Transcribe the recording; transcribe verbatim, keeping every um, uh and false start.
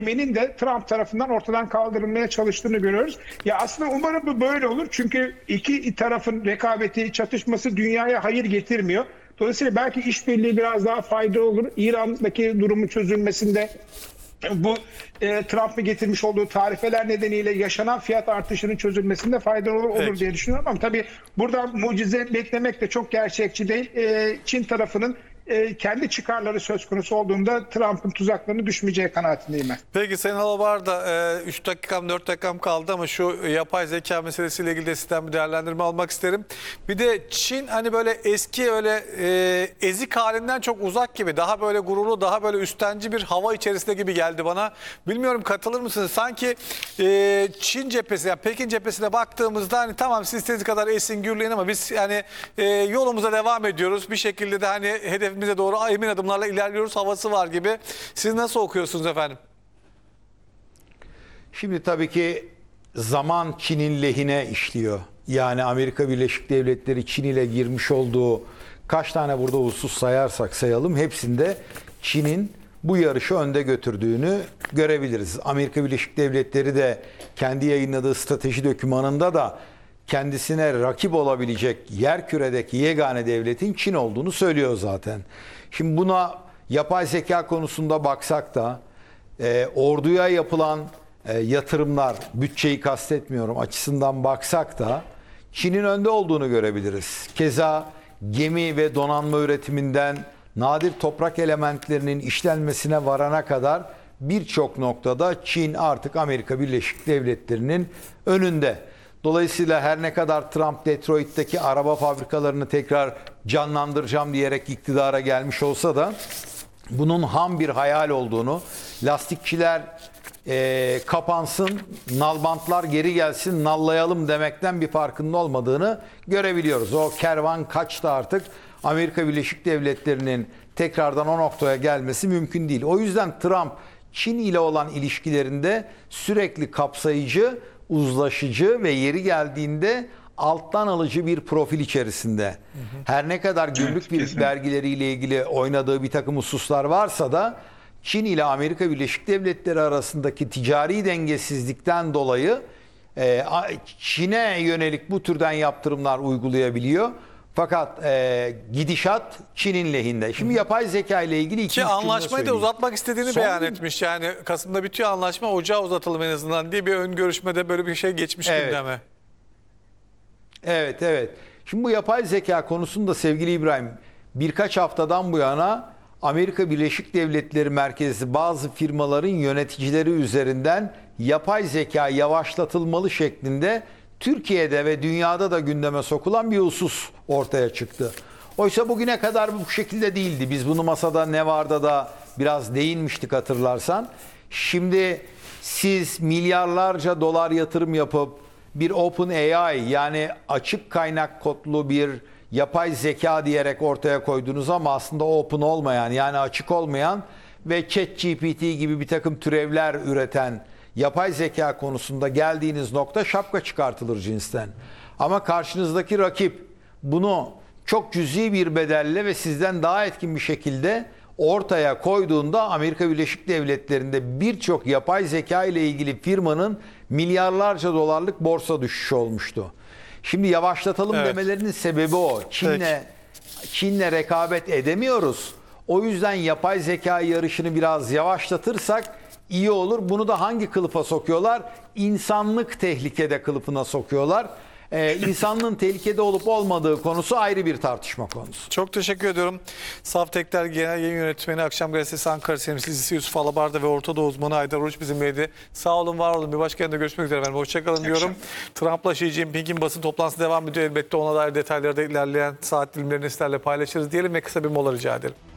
emeğinin de Trump tarafından ortadan kaldırılmaya çalıştığını görüyoruz. Ya aslında umarım bu böyle olur. Çünkü iki tarafın rekabeti, çatışması dünyaya hayır getirmiyor. Dolayısıyla belki işbirliği biraz daha faydalı olur. İran'daki durumun çözülmesinde bu e, Trump'ın getirmiş olduğu tarifeler nedeniyle yaşanan fiyat artışının çözülmesinde faydalı olur, olur diye düşünüyorum. Ama tabii burada mucize beklemek de çok gerçekçi değil. E, Çin tarafının e, kendi çıkarları söz konusu olduğunda Trump'ın tuzaklarına düşmeyeceği kanaatindeyim ben. Peki Sayın Alabar e, üç dakikam dört dakikam kaldı ama şu yapay zeka meselesiyle ilgili de sizden bir değerlendirme almak isterim. Bir de Çin hani böyle eski öyle e, ezik halinden çok uzak gibi, daha böyle gururlu, daha böyle üstenci bir hava içerisinde gibi geldi bana. Bilmiyorum, katılır mısınız? Sanki e, Çin cephesi, yani Pekin cephesine baktığımızda hani tamam siz istediğiniz kadar esin gürleyin ama biz yani e, yolumuza devam ediyoruz. Bir şekilde de hani hedefimize doğru emin adımlarla ilerliyoruz havası var gibi. Siz nasıl okuyorsunuz efendim? Şimdi tabii ki zaman Çin'in lehine işliyor. Yani Amerika Birleşik Devletleri Çin ile girmiş olduğu kaç tane burada husus sayarsak sayalım, hepsinde Çin'in bu yarışı önde götürdüğünü görebiliriz. Amerika Birleşik Devletleri de kendi yayınladığı strateji dokümanında da kendisine rakip olabilecek yerküredeki yegane devletin Çin olduğunu söylüyor zaten. Şimdi buna yapay zeka konusunda baksak da e, orduya yapılan e, yatırımlar, bütçeyi kastetmiyorum, açısından baksak da Çin'in önde olduğunu görebiliriz. Keza gemi ve donanma üretiminden nadir toprak elementlerinin işlenmesine varana kadar birçok noktada Çin artık Amerika Birleşik Devletleri'nin önünde. Dolayısıyla her ne kadar Trump Detroit'teki araba fabrikalarını tekrar canlandıracağım diyerek iktidara gelmiş olsa da bunun ham bir hayal olduğunu, lastikçiler e, kapansın, nalbantlar geri gelsin, nallayalım demekten bir farkında olmadığını görebiliyoruz. O kervan kaçtı artık. Amerika Birleşik Devletleri'nin tekrardan o noktaya gelmesi mümkün değil. O yüzden Trump Çin ile olan ilişkilerinde sürekli kapsayıcı, uzlaşıcı ve yeri geldiğinde alttan alıcı bir profil içerisinde. Hı hı. Her ne kadar gümrük evet, vergileriyle ilgili oynadığı bir takım hususlar varsa da Çin ile Amerika Birleşik Devletleri arasındaki ticari dengesizlikten dolayı e, Çin'e yönelik bu türden yaptırımlar uygulayabiliyor. Fakat e, gidişat Çin'in lehinde. Şimdi yapay zeka ile ilgili iki Ki anlaşmayı da uzatmak istediğini Son beyan etmiş. Yani Kasım'da bitiyor anlaşma, ocağa uzatalım en azından diye bir ön görüşmede böyle bir şey geçmiş evet. gündeme. Evet, evet. Şimdi bu yapay zeka konusunda sevgili İbrahim, birkaç haftadan bu yana Amerika Birleşik Devletleri merkezli bazı firmaların yöneticileri üzerinden yapay zeka yavaşlatılmalı şeklinde Türkiye'de ve dünyada da gündeme sokulan bir husus ortaya çıktı. Oysa bugüne kadar bu şekilde değildi. Biz bunu masada ne vardı da biraz değinmiştik hatırlarsan. Şimdi siz milyarlarca dolar yatırım yapıp bir OpenAI, yani açık kaynak kodlu bir yapay zeka diyerek ortaya koydunuz ama aslında open olmayan, yani açık olmayan ve ChatGPT gibi bir takım türevler üreten yapay zeka konusunda geldiğiniz nokta şapka çıkartılır cinsten. Ama karşınızdaki rakip bunu çok cüzi bir bedelle ve sizden daha etkin bir şekilde ortaya koyduğunda Amerika Birleşik Devletleri'nde birçok yapay zeka ile ilgili firmanın milyarlarca dolarlık borsa düşüşü olmuştu. Şimdi yavaşlatalım evet. demelerinin sebebi o. Çin'le Çin'le rekabet edemiyoruz. O yüzden yapay zeka yarışını biraz yavaşlatırsak iyi olur. Bunu da hangi kılıfa sokuyorlar? İnsanlık tehlikede kılıfına sokuyorlar. Ee, insanlığın tehlikede olup olmadığı konusu ayrı bir tartışma konusu. Çok teşekkür ediyorum. Saf Tekler Genel Yayın Yönetmeni, Akşam Gazetesi Ankara temsilcisi Yusuf Alabar'da ve Orta Doğu uzmanı Haydar Oruç bizimleydi. Sağ olun, var olun. Bir başka yayında görüşmek üzere efendim. Hoşçakalın diyorum. Trump'la Xi Jinping'in basın toplantısı devam ediyor. Elbette ona dair detayları da ilerleyen saat dilimlerini sizlerle paylaşırız diyelim ve kısa bir mola rica edelim.